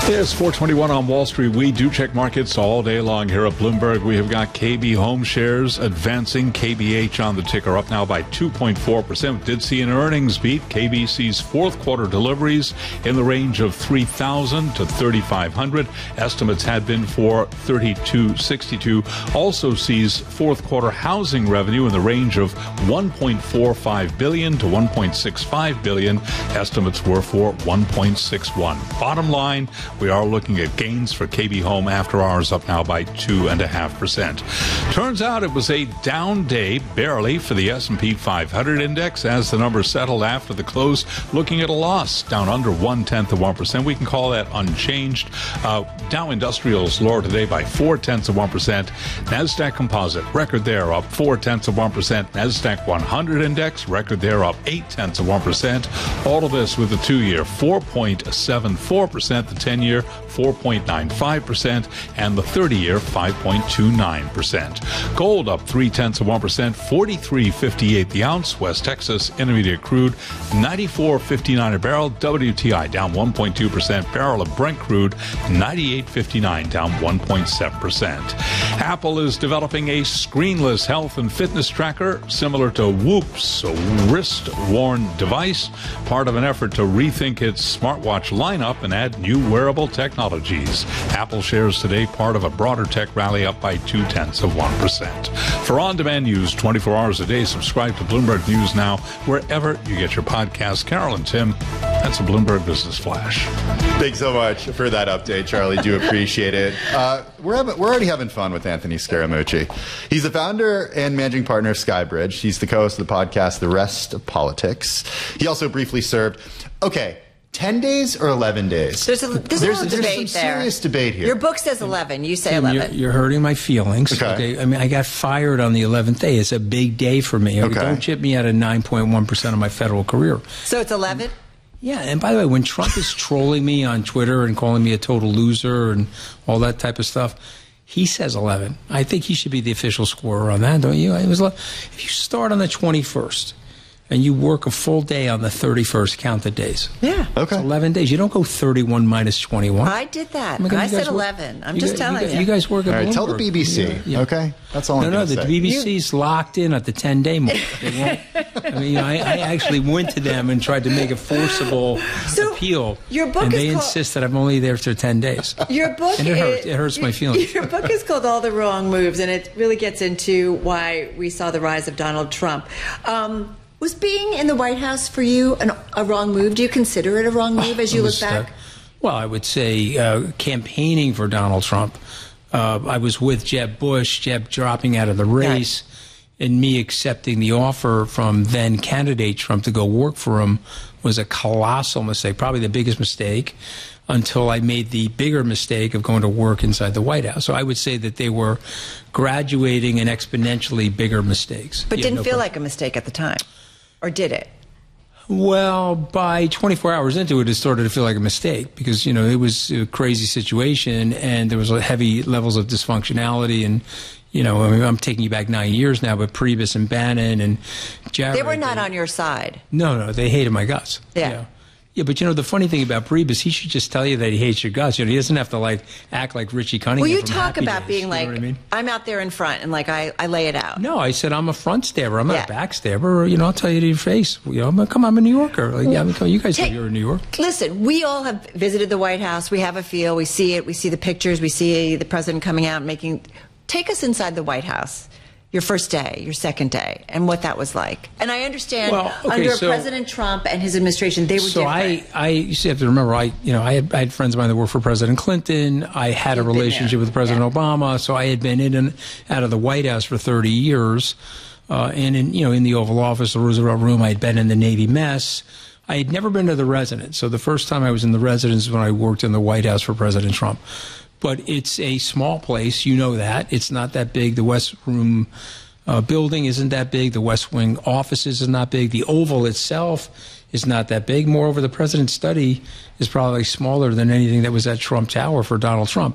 It's 421 on Wall Street. We do check markets all day long here at Bloomberg. We have got KB Home Shares advancing. KBH on the ticker up now by 2.4%. Did see an earnings beat. KBC's fourth quarter deliveries in the range of 3,000 to 3,500. Estimates had been for 3,262. Also sees fourth quarter housing revenue in the range of 1.45 billion to 1.65 billion. Estimates were for 1.61. Bottom line, we are looking at gains for KB Home after hours up now by 2.5%. Turns out it was a down day, barely, for the S&P 500 index as the numbers settled after the close, looking at a loss, down under 0.1%. We can call that unchanged. Dow Industrials lower today by 0.4%. NASDAQ Composite, record there, up 0.4%. NASDAQ 100 index, record there, up 0.8%. All of this with the 2-year, 4.74%, the 10-year, 4.95%, and the 30-year, 5.29%. Gold up 0.3%, 43.58 the ounce. West Texas Intermediate crude 94.59 a barrel. WTI down 1.2%. Barrel of Brent crude 98.59, down 1.7%. Apple is developing a screenless health and fitness tracker similar to Whoop's, a wrist-worn device, part of an effort to rethink its smartwatch lineup and add new wearable technologies. Apple shares today part of a broader tech rally up by 0.2%. For on-demand news 24 hours a day, subscribe to Bloomberg News Now wherever you get your podcasts. Carol and Tim, that's a Bloomberg Business Flash. Thanks so much for that update, Charlie. Do appreciate it. We're already having fun with Anthony Scaramucci. He's the founder and managing partner of Skybridge. He's the co-host of the podcast The Rest of Politics. He also briefly served. Okay. 10 days or 11 days? There's a little debate some serious debate here. Your book says 11. You say 11. You're hurting my feelings. Okay. I mean, I got fired on the 11th day. It's a big day for me. Okay. Don't chip me out of 9.1% of my federal career. So it's 11? Yeah. And by the way, when Trump is trolling me on Twitter and calling me a total loser and all that type of stuff, he says 11. I think he should be the official scorer on that, don't you? If you start on the 21st, and you work a full day on the 31st, count the days. Yeah. Okay. It's 11 days. You don't go 31 minus 21. I did that. I said 11. I'm just telling you. You guys work at Bloomberg. All right, tell the BBC, okay? That's all I'm going to say. No, the BBC's locked in at the 10-day mark. They won't. I mean, I actually went to them and tried to make a forcible appeal. Your book and is they called, insist that I'm only there for 10 days. Your book and it hurts my feelings. Your book is called All the Wrong Moves, and it really gets into why we saw the rise of Donald Trump. Was being in the White House for you a wrong move? Do you consider it a wrong move as you look back? Well, I would say campaigning for Donald Trump. I was with Jeb Bush, Jeb dropping out of the race, and me accepting the offer from then candidate Trump to go work for him was a colossal mistake, probably the biggest mistake, until I made the bigger mistake of going to work inside the White House. So I would say that they were graduating in exponentially bigger mistakes. But didn't feel like a mistake at the time. Or did it? Well, by 24 hours into it, it started to feel like a mistake because, you know, it was a crazy situation and there was heavy levels of dysfunctionality. And, you know, I mean, I'm taking you back 9 years now, but Priebus and Bannon and Jared. They were not on your side. No, they hated my guts. Yeah. Yeah, but you know, the funny thing about Priebus, he should just tell you that he hates your guts. You know, he doesn't have to act like Richie Cunningham. Well, you from talk Happy about Days, being like, you know what I mean? I'm out there in front and I lay it out. No, I said I'm a front stabber. I'm not a back stabber. You know, I'll tell you to your face. You know, I'm a New Yorker. You guys know you're in New York. Listen, we all have visited the White House. We have a feel. We see it. We see the pictures. We see the president coming out and making. Take us inside the White House. Your first day, your second day, and what that was like. And I understand under President Trump and his administration, they were different. So you have to remember, I had friends of mine that worked for President Clinton. I had a relationship with President Obama. So I had been in and out of the White House for 30 years. And in the Oval Office, the Roosevelt Room, I had been in the Navy mess. I had never been to the residence. So the first time I was in the residence was when I worked in the White House for President Trump. But it's a small place. You know that. It's not that big. The West Room building isn't that big. The West Wing offices is not big. The Oval itself is not that big. Moreover, the president's study is probably smaller than anything that was at Trump Tower for Donald Trump.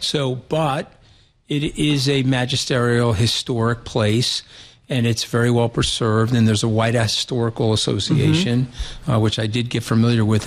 But it is a magisterial, historic place. And it's very well preserved. And there's a White House Historical Association, which I did get familiar with